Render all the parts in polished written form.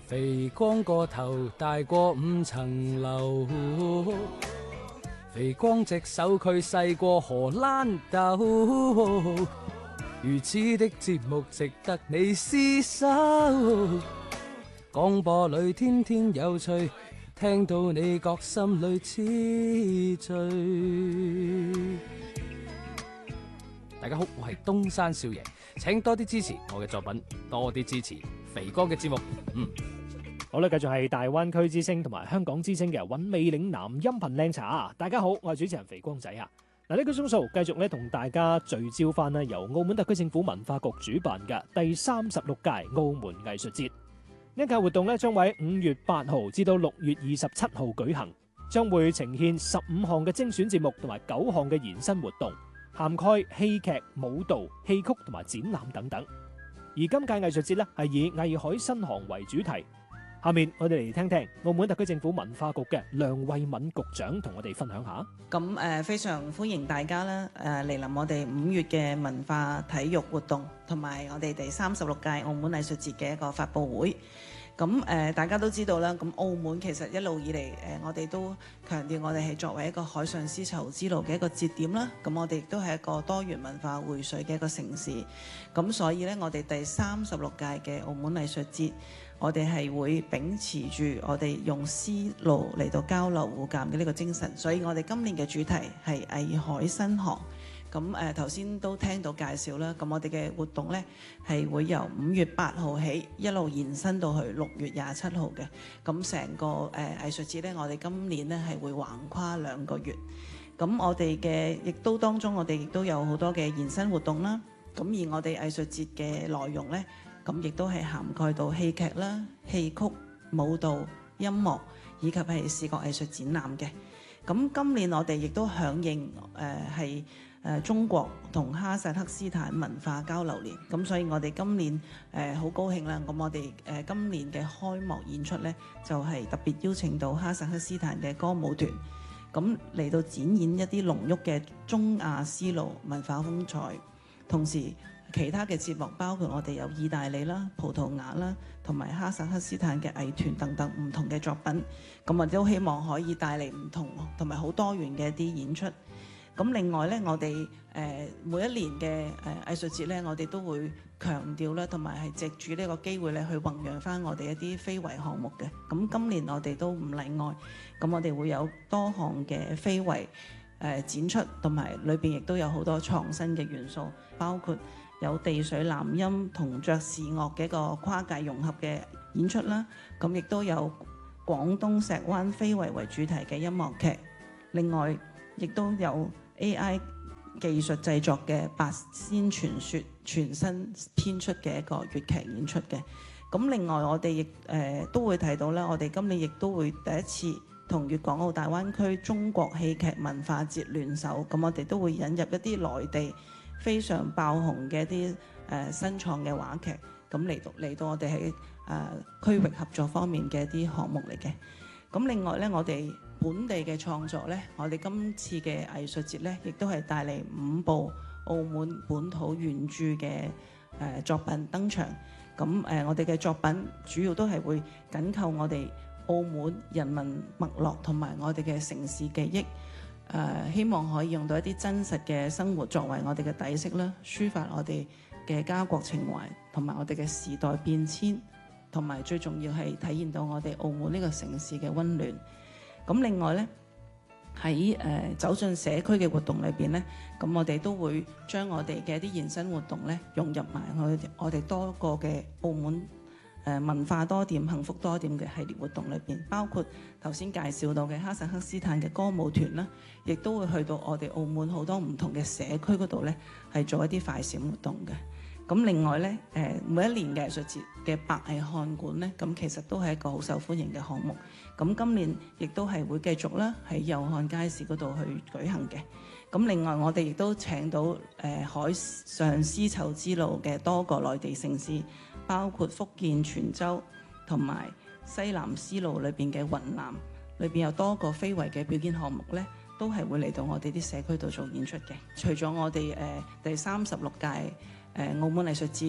肥光個頭大過5層樓，肥光隻手佢細過荷蘭豆，如此的節目值得你廝守。廣播裏天天有趣，聽到你覺心裏痴醉。大家好，我係東山少爺，請多啲支持我嘅作品，多啲支持肥哥嘅節目。 好啦，繼續係大灣區之聲同埋香港之聲嘅韻味嶺南音頻靚茶。大家好，我係主持人肥光仔啊。嗱，呢個鐘數繼續咧同大家聚焦翻咧由澳門特區政府文化局主辦嘅第36屆澳門藝術節。呢屆活動咧將會喺5月8號至到6月27號舉行，將會呈現15項嘅精選節目同埋9項嘅延伸活動，涵蓋戲劇、舞蹈、戲曲同埋展覽等等。而今屆藝術節咧係以藝海新航為主題。下面我哋嚟聽聽澳門特區政府文化局嘅梁慧敏局長同我哋分享下。 咁非常歡迎大家啦，嚟臨我哋5月嘅文化體育活動，同埋我哋第36屆澳門藝術節嘅一個發佈會。咁大家都知道啦，咁澳門其實一路以嚟我哋都強調我哋係作為一個海上絲綢之路嘅一個節點啦。咁我哋亦都係一個多元文化匯萃嘅一個城市。咁所以呢，我哋第36屆嘅澳門藝術節，我哋係會秉持住我哋用絲路嚟到交流互鑑嘅呢個精神。所以我哋今年嘅主題係藝海新航。咁頭先都聽到介紹啦，咁我哋嘅活動呢係會由5月8號起一路延伸到去6月27號嘅。咁成個藝術節呢，我哋今年呢係會橫跨2個月。咁我哋嘅亦都當中，我哋亦都有好多嘅延伸活動啦。咁而我哋藝術節嘅內容呢，咁亦都係涵蓋到戲劇啦、戲曲、舞蹈、音樂以及係視覺藝術展覽嘅。咁今年我哋亦都響應係中國同哈薩克斯坦文化交流年，咁所以我哋今年好高興啦。咁我哋今年嘅開幕演出呢，就係特別邀請到哈薩克斯坦嘅歌舞團，咁嚟到展演一啲濃郁嘅中亞絲路文化風采。同時其他嘅節目包括我哋有意大利啦、葡萄牙啦，同埋哈薩克斯坦嘅藝團等等唔同嘅作品。咁我哋都希望可以帶嚟唔同同埋好多元嘅一啲演出。咁另外咧，我哋每一年嘅藝術節咧，我哋都會強調咧，同埋係藉住呢個機會咧，去弘揚翻我哋一啲非遺項目嘅。咁今年我哋都唔例外，咁我哋會有多項嘅非遺展出，同埋裏邊亦都有好多創新嘅元素，包括有地水南音同爵士樂嘅一個跨界融合嘅演出啦。咁亦都有廣東石灣非遺為主題嘅音樂劇，另外亦都有AI 技術製作嘅《八仙傳說》全新編出嘅一個粵劇演出嘅。咁另外我哋亦都會提到啦，我哋今年亦都會第一次同粵港澳大灣區中國戲劇文化節聯手，咁我哋都會引入一啲內地非常爆紅嘅一啲新創嘅話劇，咁嚟到我哋喺區域合作方面嘅一啲項目嚟嘅。咁另外咧，我哋本地嘅創作咧，我哋今次嘅藝術節咧，亦都係帶嚟5部澳門本土原著嘅作品登場。咁我哋嘅作品主要都係會緊扣我哋澳門人民脈絡同埋我哋嘅城市記憶，希望可以用到一啲真實嘅生活作為我哋嘅底色啦，抒發我哋嘅家國情懷同埋我哋嘅時代變遷，同埋最重要係體現到我哋澳門呢個城市嘅溫暖。咁另外呢，喺走進社區嘅活動裏邊呢，咁我哋都會將我哋嘅一啲延伸活動呢融入埋我哋多個嘅澳門文化多點、幸福多點嘅系列活動裏邊，包括頭先介紹到嘅哈薩克斯坦嘅歌舞團啦，亦都會去到我哋澳門好多唔同嘅社區嗰度呢，係做一啲快閃活動嘅。咁另外呢，每一年嘅藝術節嘅白藝漢館呢，咁其實都係一個好受歡迎嘅項目。咁今年亦都係會繼續啦，喺祐漢街市嗰度去舉行嘅。咁另外我哋亦都請到海上絲綢之路嘅多個內地城市，包括福建泉州同埋西南絲路裏邊嘅雲南，裏邊有多個非遺嘅表演項目呢，都係會嚟到我哋啲社區度做演出嘅。除咗我哋第36屆澳門藝術節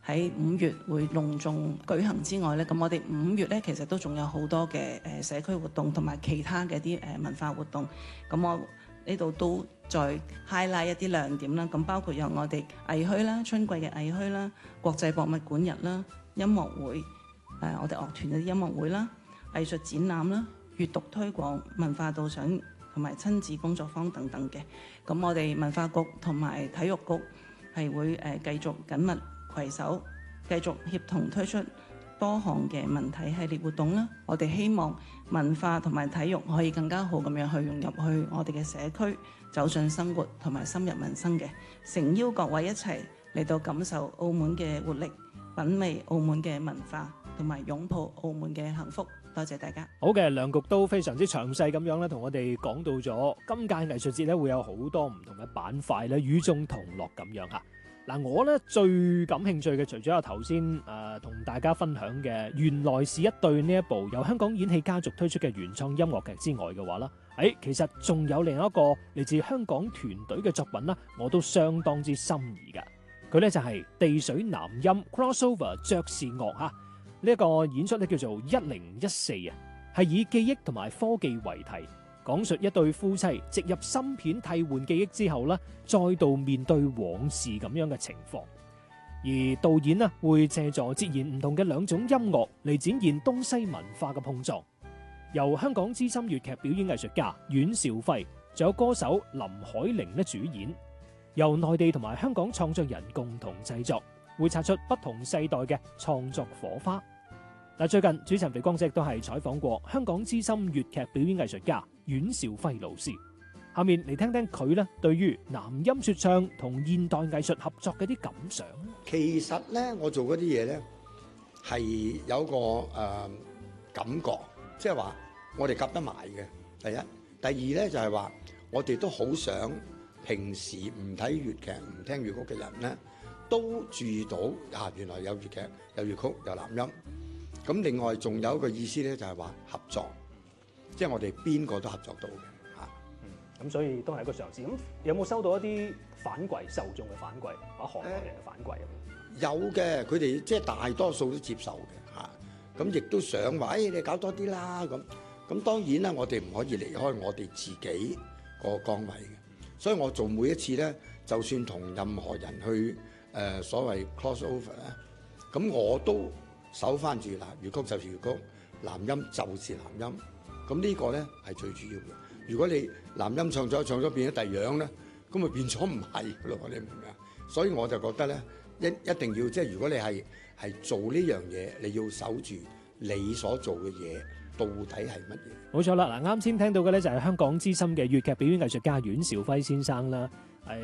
喺5月會隆重舉行之外咧，咁我哋5月咧其實都仲有好多嘅社區活動同埋其他嘅啲文化活動。咁我呢度都再 highlight 一啲亮點啦。咁包括有我哋藝墟啦、春季嘅藝墟啦、國際博物館日啦、音樂會，我哋樂團嘅音樂會啦、藝術展覽啦、閱讀推廣、文化導賞同埋親子工作坊等等嘅。咁我哋文化局同埋體育局係會繼續緊密攜手，繼續協同推出多項嘅文體系列活動啦。我哋希望文化同埋體育可以更加好咁樣去融入去我哋嘅社區，走進生活同埋深入民生嘅。誠邀各位一齊嚟到感受澳門嘅活力，品味澳門嘅文化，同埋擁抱澳門嘅幸福。多謝大家。 好嘅，梁局都非常之詳細咁樣咧，同我哋講到咗今屆藝術節咧會有好多唔同嘅板塊咧，與眾同樂咁樣嚇。嗱，我咧最感興趣嘅，除咗有頭先同大家分享嘅原來是一對呢一部由香港演戲家族推出嘅原創音樂劇之外嘅話啦，其實仲有另一個嚟自香港團隊嘅作品啦，我都相當之心儀嘅。佢咧就係地水南音 crossover 爵士樂嚇。呢一個演出咧叫做1014啊，係以記憶同埋科技為題，講述一對夫妻植入芯片替換記憶之後咧，再度面對往事咁樣嘅情況。而導演咧會借助截然唔同嘅兩種音樂嚟展現東西文化嘅碰撞。由香港資深粵劇表演藝術家阮兆輝，仲有歌手林海玲咧主演，由內地同埋香港創作人共同製作，會擦出不同世代嘅創作火花。嗱，最近主持人肥光仔亦都係採訪過香港資深粵劇表演藝術家阮兆輝老師。下面嚟聽聽佢咧對於南音説唱同現代藝術合作嘅啲感想。 其實咧，我做嗰啲嘢咧係有個感覺，即係話我哋夾得埋嘅。第一，第二咧就係話我哋都好想平時唔睇粵劇、唔聽粵曲嘅人咧，都注意到原來有粵劇、有粵曲、有南音。咁另外仲有一個意思咧，就係話合作，即係我哋邊個都合作到嘅嚇。 咁所以都係一個嘗試。咁有冇收到一啲反饋、受眾嘅反饋或者行內人嘅反饋？ 有嘅，佢哋即係大多數都接受嘅嚇。咁亦都想話，你搞多啲啦咁。咁當然啦，我哋唔可以離開我哋自己個崗位嘅。所以我做每一次咧，就算同任何人去所謂 cross over 咧，咁我都守翻住嗱，粵曲就是粵曲，南音就是南音。咁呢個咧係最主要嘅。如果你南音唱咗變咗第二樣咧，咁咪變咗唔係咯？你明唔明啊？所以我就覺得咧，一定要即係如果你係做呢樣嘢，你要守住你所做嘅嘢到底係乜嘢？ 冇錯啦！嗱，啱先聽到嘅咧就係香港資深嘅粵劇表演藝術家阮兆輝先生啦。